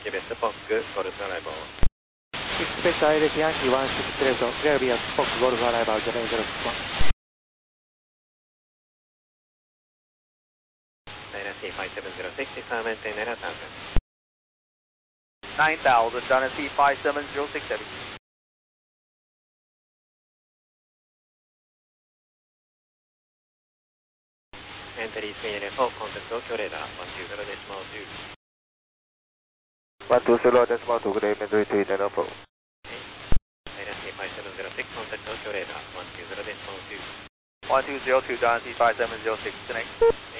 West Fox, Golf Arrival. Expect ILS Yankee 16 Delta, clear via Fox Golf Arrival, Japan 061. Dynasty 5706, disarm maintain 9000. 9000, Dynasty 5706 Heavy. Entry 304, contact Tokyo Radar 120.2. 120.2, good evening, 3304. Dynasty 5706, contact Tokyo Radar 120.2. 1202, Dynasty 5706, connect.